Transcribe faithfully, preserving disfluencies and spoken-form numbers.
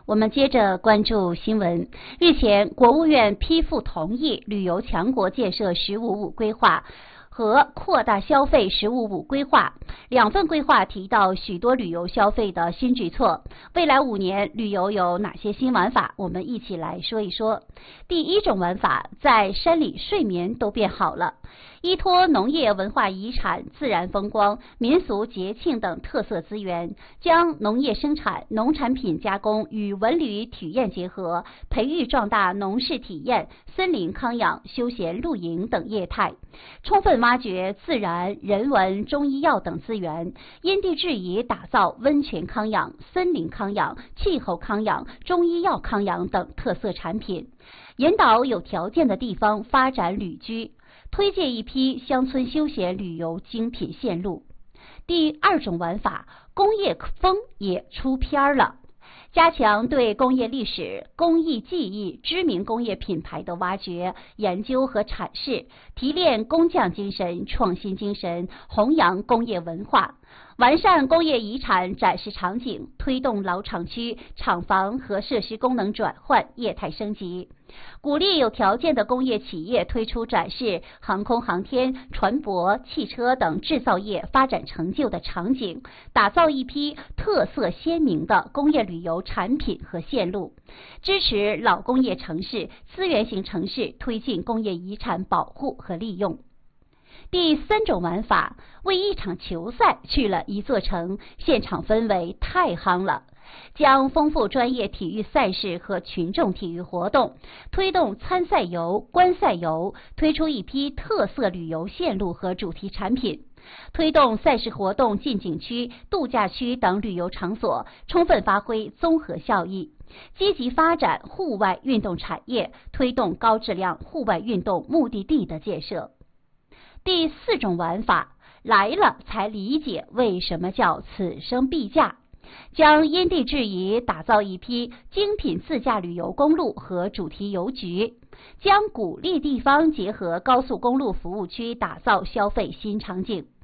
我们接着关注新闻。日前，国务院批复同意旅游强国建设“十五五”规划和扩大消费“十五五”规划，两份规划提到许多旅游消费的新举措。未来五年，旅游有哪些新玩法？我们一起来说一说。第一种玩法，在山里睡眠都变好了。依托农业文化遗产、自然风光、民俗节庆等特色资源，将农业生产、农产品加工与文旅体验结合，培育壮大农事体验、森林康养、休闲露营等业态，充分挖掘自然、人文、中医药等资源，因地制宜打造温泉康养、森林康养、气候康养、中医药康养等特色产品，引导有条件的地方发展旅居，推介一批乡村休闲旅游精品线路。第二种玩法，工业风也出片了。加强对工业历史、工艺技艺、知名工业品牌的挖掘、研究和阐释，提炼工匠精神、创新精神，弘扬工业文化，完善工业遗产展示场景，推动老厂区厂房和设施功能转换、业态升级，鼓励有条件的工业企业推出展示航空航天、船舶、汽车等制造业发展成就的场景，打造一批特色鲜明的工业旅游产品和线路，支持老工业城市、资源型城市推进工业遗产保护和利用。第三种玩法，为一场球赛去了一座城，现场氛围太夯了。将丰富专业体育赛事和群众体育活动，推动参赛游、观赛游，推出一批特色旅游线路和主题产品，推动赛事活动进景区、度假区等旅游场所充分发挥综合效益，积极发展户外运动产业，推动高质量户外运动目的地的建设。第四种玩法，来了才理解为什么叫此生必驾。将因地制宜打造一批精品自驾旅游公路和主题游局，将鼓励地方结合高速公路服务区打造消费新场景，